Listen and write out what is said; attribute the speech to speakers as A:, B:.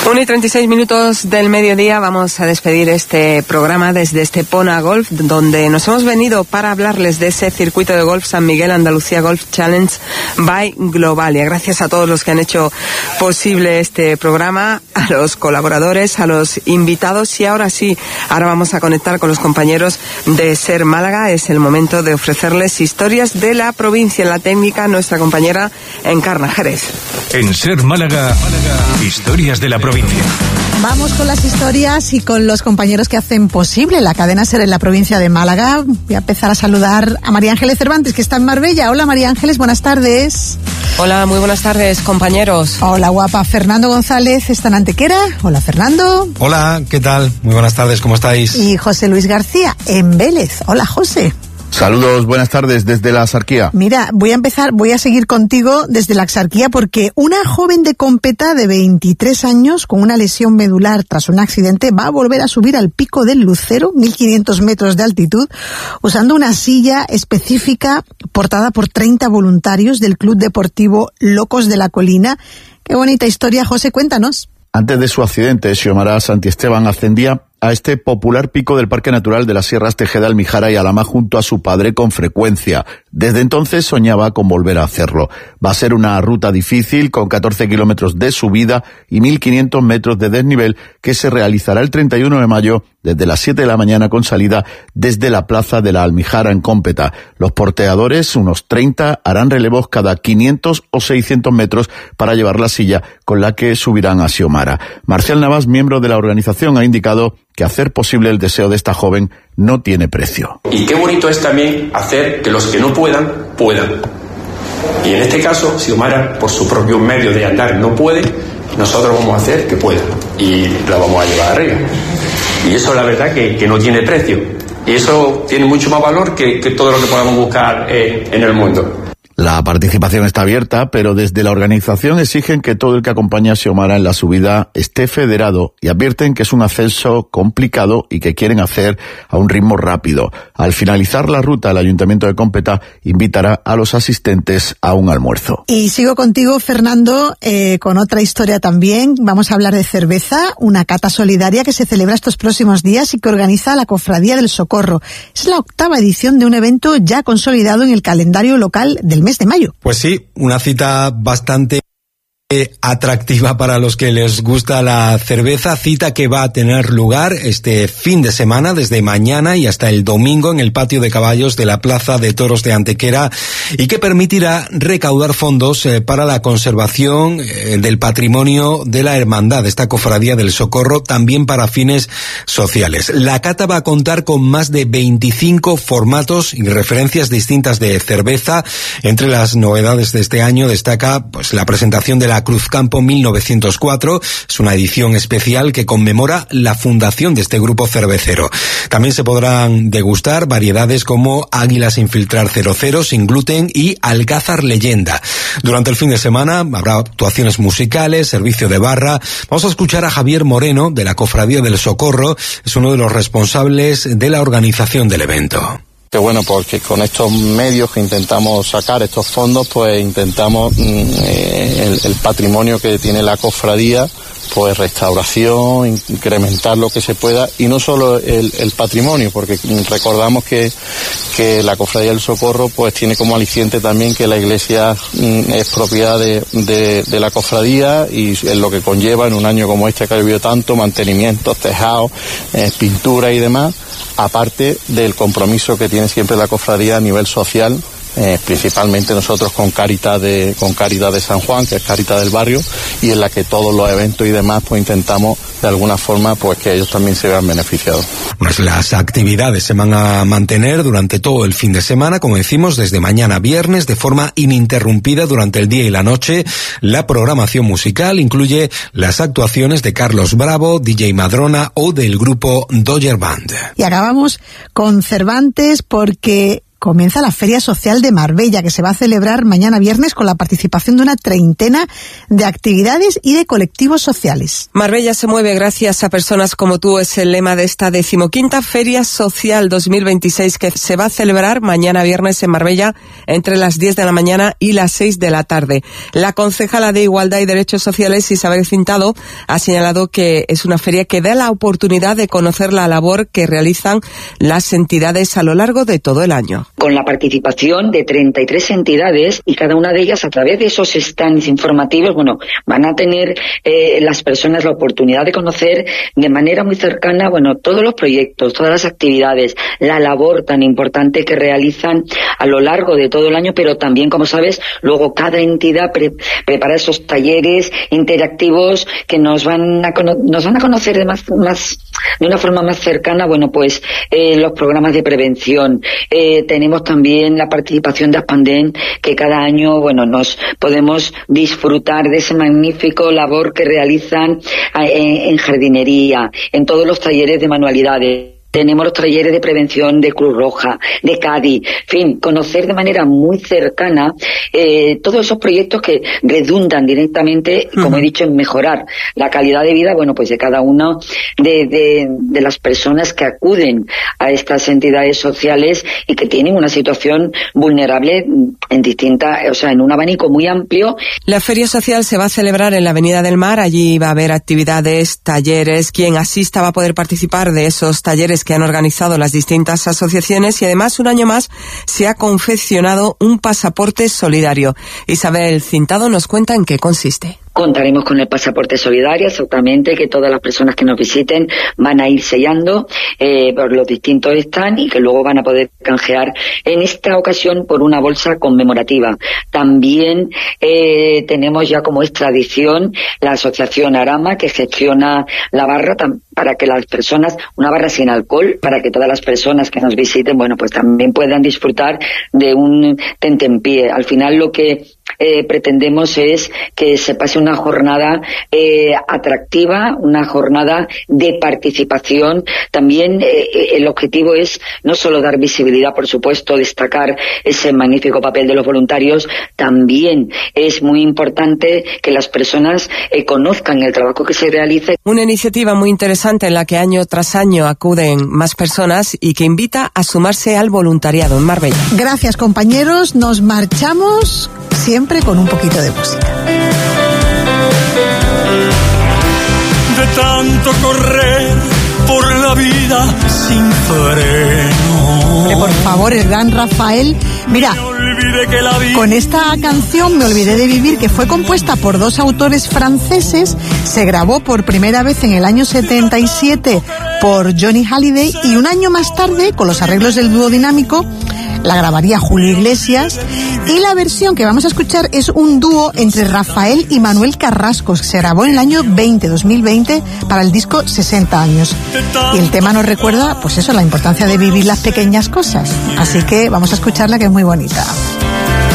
A: 1:36 del mediodía. Vamos a despedir este programa desde Estepona Golf, donde nos hemos venido para hablarles de ese circuito de golf San Miguel Andalucía Golf Challenge by Globalia. Gracias a todos los que han hecho posible este programa, a los colaboradores, a los invitados, y ahora vamos a conectar con los compañeros de Ser Málaga. Es el momento de ofrecerles historias de la provincia. En la técnica, nuestra compañera Encarna Jerez.
B: En Ser Málaga, historias de la provincia.
C: Vamos con las historias y con los compañeros que hacen posible la cadena Ser en la provincia de Málaga. Voy a empezar a saludar a María Ángeles Cervantes, que está en Marbella. Hola, María Ángeles, buenas tardes.
A: Hola, muy buenas tardes, compañeros.
C: Hola, guapa. Fernando González está en Antequera. Hola, Fernando.
D: Hola, ¿qué tal? Muy buenas tardes, ¿cómo estáis?
C: Y José Luis García en Vélez. Hola, José.
E: Saludos, buenas tardes desde la Axarquía.
C: Mira, voy a seguir contigo desde la Axarquía, porque una joven de Competa de 23 años con una lesión medular tras un accidente va a volver a subir al Pico del Lucero, 1500 metros de altitud, usando una silla específica portada por 30 voluntarios del Club Deportivo Locos de la Colina. Qué bonita historia, José, cuéntanos.
E: Antes de su accidente, Xiomara Santiesteban ascendía a este popular pico del Parque Natural de las Sierras Tejeda, Almijara y Alhama junto a su padre con frecuencia. Desde entonces soñaba con volver a hacerlo. Va a ser una ruta difícil con 14 kilómetros de subida y 1500 metros de desnivel que se realizará el 31 de mayo desde las 7 de la mañana con salida desde la Plaza de la Almijara en Cómpeta. Los porteadores, unos 30, harán relevos cada 500 o 600 metros para llevar la silla con la que subirán a Xiomara. Marcial Navas, miembro de la organización, ha indicado que hacer posible el deseo de esta joven no tiene precio.
F: Y qué bonito es también hacer que los que no puedan, puedan. Y en este caso, Xiomara, por su propio medio de andar, no puede, nosotros vamos a hacer que pueda. Y la vamos a llevar arriba. Y eso la verdad que no tiene precio. Y eso tiene mucho más valor que todo lo que podamos buscar en el mundo.
E: La participación está abierta, pero desde la organización exigen que todo el que acompañe a Xiomara en la subida esté federado y advierten que es un ascenso complicado y que quieren hacer a un ritmo rápido. Al finalizar la ruta, el Ayuntamiento de Cómpeta invitará a los asistentes a un almuerzo.
C: Y sigo contigo, Fernando, con otra historia también. Vamos a hablar de cerveza, una cata solidaria que se celebra estos próximos días y que organiza la Cofradía del Socorro. Es la 8ª edición de un evento ya consolidado en el calendario local del mes de mayo.
D: Pues sí, una cita bastante atractiva para los que les gusta la cerveza, cita que va a tener lugar este fin de semana, desde mañana y hasta el domingo, en el patio de caballos de la Plaza de Toros de Antequera, y que permitirá recaudar fondos para la conservación del patrimonio de la hermandad, esta Cofradía del Socorro, también para fines sociales. La cata va a contar con más de 25 formatos y referencias distintas de cerveza. Entre las novedades de este año destaca pues la presentación de la Cruzcampo 1904, es una edición especial que conmemora la fundación de este grupo cervecero. También se podrán degustar variedades como Águila sin filtrar 00, sin gluten y Alcázar Leyenda. Durante el fin de semana habrá actuaciones musicales, servicio de barra. Vamos a escuchar a Javier Moreno de la Cofradía del Socorro, es uno de los responsables de la organización del evento.
G: Que bueno, porque con estos medios que intentamos sacar, estos fondos, pues intentamos el patrimonio que tiene la cofradía, pues restauración, incrementar lo que se pueda, y no solo el patrimonio, porque recordamos que la Cofradía del Socorro pues tiene como aliciente también que la iglesia es propiedad de la cofradía, y es lo que conlleva en un año como este que ha llovido tanto, mantenimientos, tejados, pintura y demás, aparte del compromiso que tiene siempre la cofradía a nivel social, principalmente nosotros con Cáritas de San Juan, que es Cáritas del barrio, y en la que todos los eventos y demás pues intentamos de alguna forma pues que ellos también se vean beneficiados.
D: Pues las actividades se van a mantener durante todo el fin de semana, como decimos, desde mañana viernes, de forma ininterrumpida durante el día y la noche. La programación musical incluye las actuaciones de Carlos Bravo, DJ Madrona o del grupo Dodger Band.
C: Y acabamos con Cervantes, porque comienza la Feria Social de Marbella, que se va a celebrar mañana viernes con la participación de una treintena de actividades y de colectivos sociales.
A: Marbella se mueve gracias a personas como tú, es el lema de esta 15ª Feria Social 2026 que se va a celebrar mañana viernes en Marbella entre las 10 de la mañana y las 6 de la tarde. La concejala de Igualdad y Derechos Sociales, Isabel Cintado, ha señalado que es una feria que da la oportunidad de conocer la labor que realizan las entidades a lo largo de todo el año.
H: Con la participación de 33 entidades y cada una de ellas a través de esos stands informativos, van a tener las personas la oportunidad de conocer de manera muy cercana, todos los proyectos, todas las actividades, la labor tan importante que realizan a lo largo de todo el año, pero también, como sabes, luego cada entidad prepara esos talleres interactivos que nos van a conocer de una forma más cercana, los programas de prevención. Tenemos también la participación de Aspandén, que cada año, nos podemos disfrutar de ese magnífico labor que realizan en jardinería, en todos los talleres de manualidades. Tenemos los talleres de prevención de Cruz Roja, de Cádiz, conocer de manera muy cercana todos esos proyectos que redundan directamente, como he dicho, en mejorar la calidad de vida, de cada uno de las personas que acuden a estas entidades sociales y que tienen una situación vulnerable en un abanico muy amplio.
A: La Feria Social se va a celebrar en la Avenida del Mar, allí va a haber actividades, talleres, quien asista va a poder participar de esos talleres que han organizado las distintas asociaciones y además un año más se ha confeccionado un pasaporte solidario. Isabel Cintado nos cuenta en qué consiste.
H: Contaremos con el pasaporte solidario, exactamente, que todas las personas que nos visiten van a ir sellando por los distintos stands y que luego van a poder canjear en esta ocasión por una bolsa conmemorativa. También tenemos ya, como es tradición, la asociación Arama, que gestiona la barra para que las personas, una barra sin alcohol, para que todas las personas que nos visiten, también puedan disfrutar de un tentempié. Al final lo que pretendemos es que se pase una jornada atractiva, una jornada de participación. También el objetivo es no solo dar visibilidad, por supuesto, destacar ese magnífico papel de los voluntarios, también es muy importante que las personas conozcan el trabajo que se realiza.
A: Una iniciativa muy interesante en la que año tras año acuden más personas y que invita a sumarse al voluntariado en Marbella.
C: Gracias, compañeros, nos marchamos siempre con un poquito de música.
I: De tanto correr por la vida sin freno.
C: Por favor, el gran Rafael. Mira, con esta canción, Me olvidé de vivir, que fue compuesta por dos autores franceses, se grabó por primera vez en el año 77 por Johnny Hallyday y un año más tarde, con los arreglos del dúo dinámico, la grabaría Julio Iglesias, y la versión que vamos a escuchar es un dúo entre Rafael y Manuel Carrasco, que se grabó en el año 2020 para el disco 60 años. Y el tema nos recuerda, la importancia de vivir las pequeñas cosas. Así que vamos a escucharla, que es muy bonita.